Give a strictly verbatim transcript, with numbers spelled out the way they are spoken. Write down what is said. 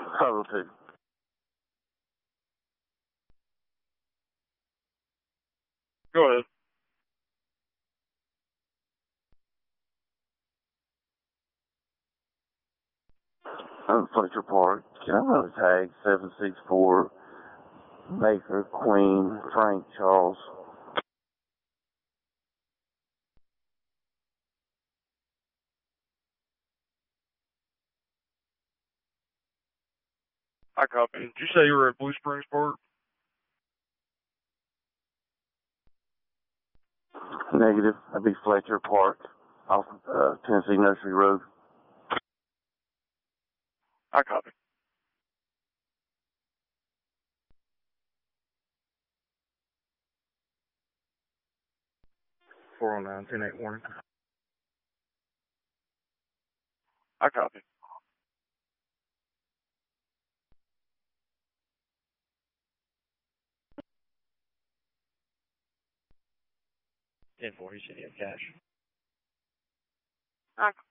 Level two. Go ahead. I'm Fletcher Park. Can I run a tag seven six four Baker, Queen, Frank, Charles? I copy. Did you say you were at Blue Springs Park? Negative. That'd be Fletcher Park off uh, Tennessee Nursery Road. I copy. four oh nine, ten eight warning. I copy. ten four, he said he had cash. I copy.